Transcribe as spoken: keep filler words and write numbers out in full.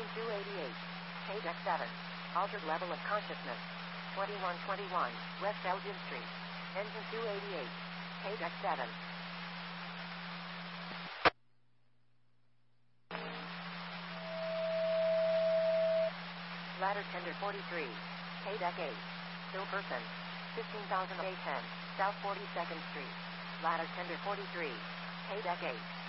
Engine two eighty-eight. K deck seven. Altered level of consciousness. twenty-one twenty-one, West Elgin Street. Engine two eighty-eight. K deck seven. Ladder tender forty-three. K deck eight. Still person. fifteen thousand A ten. South forty-second Street. Ladder tender forty-three. K deck eight.